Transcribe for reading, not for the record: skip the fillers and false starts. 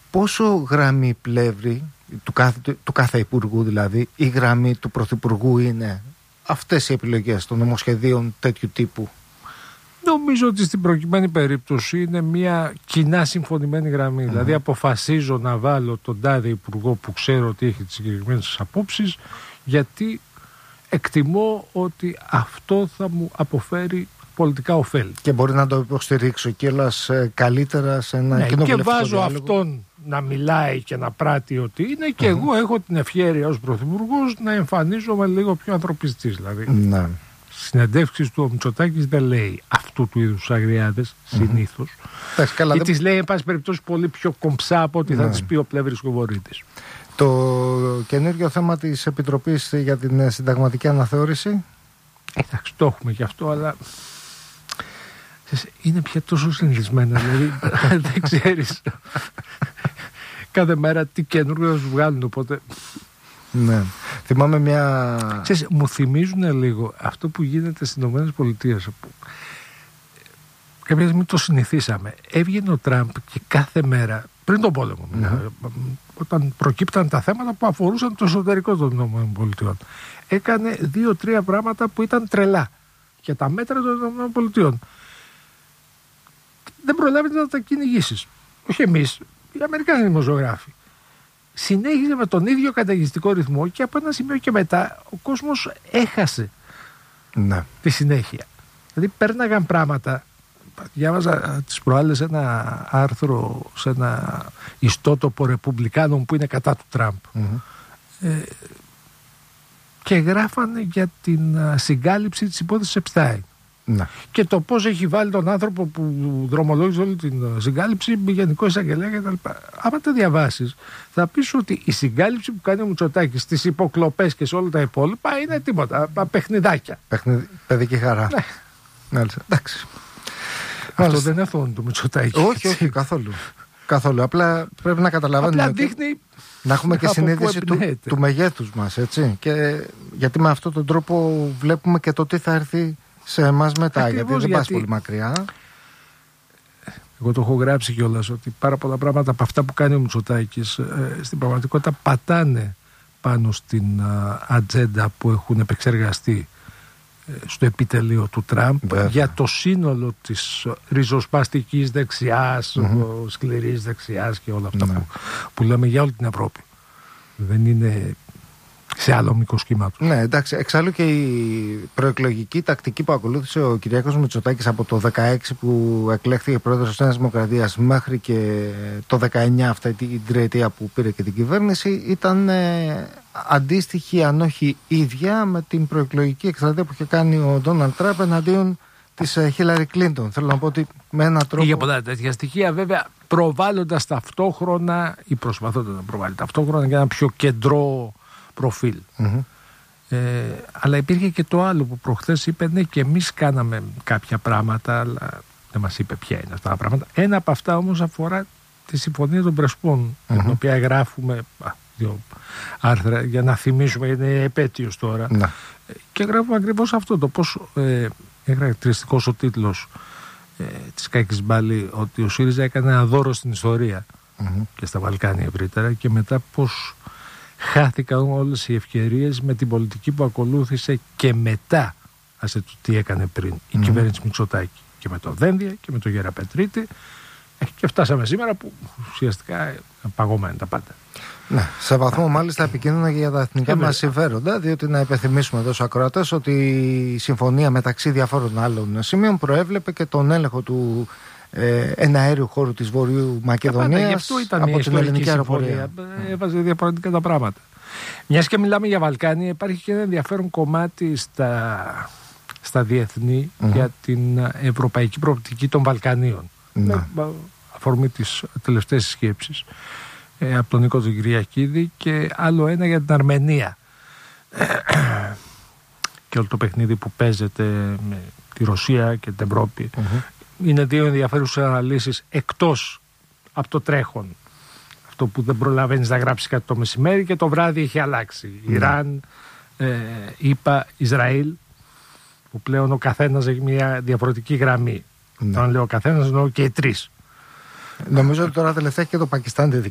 πόσο γραμμή πλεύρη του κάθε υπουργού, δηλαδή η γραμμή του πρωθυπουργού είναι αυτές οι επιλογές των νομοσχεδίων τέτοιου τύπου? Νομίζω ότι στην προκειμένη περίπτωση είναι μια κοινά συμφωνημένη γραμμή. Δηλαδή αποφασίζω να βάλω τον τάδε υπουργό που ξέρω ότι έχει τις συγκεκριμένες απόψεις, γιατί εκτιμώ ότι αυτό θα μου αποφέρει πολιτικά ωφέλη. Και μπορεί να το υποστηρίξω κιόλας καλύτερα σε ένα κοινοβουλευτικό και βάζω διάλογο. Αυτόν να μιλάει και να πράττει ότι είναι, και εγώ έχω την ευχέρεια ως πρωθυπουργός να εμφανίζομαι λίγο πιο ανθρωπιστής. Δηλαδή, συνεντεύξεις του ο Μητσοτάκης δεν λέει αυτού του είδους αγριάδες συνήθως. Ή τις λέει, εν πάση περιπτώσει, πολύ πιο κομψά από ό,τι θα τις πει ο Πλεύρης Κουβορίτης. Το καινούργιο θέμα της Επιτροπής για την συνταγματική αναθεώρηση. Εντάξει, το έχουμε και αυτό, αλλά είναι πια τόσο συνηθισμένα, δηλαδή δεν ξέρεις κάθε μέρα τι καινούργιο θα σου βγάλουν, οπότε... Ναι. Θυμάμαι μια... Ξέρεις, μου θυμίζουν λίγο αυτό που γίνεται στις ΗΠΑ, όπου κάποια στιγμή το συνηθίσαμε. Έβγαινε ο Τραμπ και κάθε μέρα, πριν τον πόλεμο, όταν προκύπταν τα θέματα που αφορούσαν το εσωτερικό των ΗΠΑ, έκανε 2-3 πράγματα που ήταν τρελά για τα μέτρα των ΗΠΑ. Δεν προλάβαινε να τα κυνηγήσεις. Όχι εμείς, οι Αμερικάνοι δημοσιογράφοι. Συνέχιζε με τον ίδιο καταιγιστικό ρυθμό και από ένα σημείο και μετά ο κόσμος έχασε τη συνέχεια. Δηλαδή πέρναγαν πράγματα. Διάβαζα τις προάλλες ένα άρθρο σε ένα ιστότοπο Ρεπουμπλικάνων που είναι κατά του Τραμπ. Και γράφανε για την συγκάλυψη της υπόθεσης Επστάιν. Και το πώς έχει βάλει τον άνθρωπο που δρομολόγησε όλη την συγκάλυψη γενικό εισαγγελέα κτλ. Άμα το διαβάσεις, θα πεις ότι η συγκάλυψη που κάνει ο Μητσοτάκης στις υποκλοπές και σε όλα τα υπόλοιπα είναι τίποτα. Παιχνιδάκια. Παιδική χαρά. Ναι. Εντάξει. Αυτό δεν είναι αυτό το Μητσοτάκη. Όχι, καθόλου. Απλά πρέπει να καταλαβαίνουμε. Απλά δείχνει. Να έχουμε και συνείδηση του μεγέθους μας, έτσι. Και γιατί με αυτόν τον τρόπο βλέπουμε και το τι θα έρθει σε εμάς μετά. Ακριβώς, γιατί δεν πας πολύ μακριά. Εγώ το έχω γράψει κιόλας ότι πάρα πολλά πράγματα από αυτά που κάνει ο Μητσοτάκης στην πραγματικότητα πατάνε πάνω στην ατζέντα που έχουν επεξεργαστεί στο επιτελείο του Τραμπ για το σύνολο της ριζοσπαστικής δεξιάς, σκληρής δεξιάς και όλα αυτά που λέμε για όλη την Ευρώπη. Δεν είναι σε άλλο μήκος κύματος. Ναι, εντάξει. Εξάλλου και η προεκλογική τακτική που ακολούθησε ο Κυριάκος Μητσοτάκης από το 2016 που εκλέχθηκε πρόεδρος της Νέας Δημοκρατίας μέχρι και το 2019, αυτή την τριετία που πήρε και την κυβέρνηση, ήταν αντίστοιχη, αν όχι ίδια, με την προεκλογική εκστρατεία που είχε κάνει ο Ντόναλντ Τραμπ εναντίον της Χίλαρη Κλίντον. Θέλω να πω ότι με έναν τρόπο. Είχε πολλά τέτοια στοιχεία, βέβαια, προβάλλοντας ταυτόχρονα ή προσπαθώντας να προβάλλει ταυτόχρονα για ένα πιο κεντρό προφίλ. Αλλά υπήρχε και το άλλο που προχθές είπε, ναι, και εμείς κάναμε κάποια πράγματα, αλλά δεν μας είπε ποια είναι αυτά τα πράγματα. Ένα από αυτά όμως αφορά τη Συμφωνία των Πρεσπών, την οποία γράφουμε 2 άρθρα για να θυμίσουμε, είναι επέτειος τώρα. Και γράφουμε ακριβώς αυτό, το πώς είναι χαρακτηριστικός ο τίτλος της Κάκης Μπάλη, ότι ο ΣΥΡΙΖΑ έκανε ένα δώρο στην ιστορία και στα Βαλκάνια ευρύτερα, και μετά πώς χάθηκαν όλες οι ευκαιρίες με την πολιτική που ακολούθησε και μετά, άσε το τι έκανε πριν η κυβέρνηση Μητσοτάκη, και με το Δένδια και με το Γεραπετρίτη, και φτάσαμε σήμερα που ουσιαστικά παγωμένα τα πάντα. Ναι, σε βαθμό μάλιστα επικίνδυνα για τα εθνικά μας συμφέροντα, διότι να υπενθυμίσουμε εδώ στους ακροατές ότι η συμφωνία μεταξύ διαφόρων άλλων σημείων προέβλεπε και τον έλεγχο του εναέριου χώρου της Βορείου Μακεδονίας από την ελληνική αεροπορία. Έβαζε διαφορετικά τα πράγματα. Μιας και μιλάμε για Βαλκάνια, υπάρχει και ένα ενδιαφέρον κομμάτι στα διεθνή για την ευρωπαϊκή προοπτική των Βαλκανίων. Με αφορμή τις τελευταίες σκέψεις από τον Νίκο τον Κυριακίδη, και άλλο ένα για την Αρμενία. Και όλο το παιχνίδι που παίζεται με τη Ρωσία και την Ευρώπη. Είναι 2 ενδιαφέρουσες αναλύσεις εκτός από το τρέχον. Αυτό που δεν προλαβαίνεις να γράψεις κάτι το μεσημέρι και το βράδυ έχει αλλάξει. Ιράν, ΗΠΑ, Ισραήλ, που πλέον ο καθένας έχει μια διαφορετική γραμμή. Όταν λέω ο καθένας εννοώ και οι 3. Νομίζω ότι τώρα τελευταία και το Πακιστάν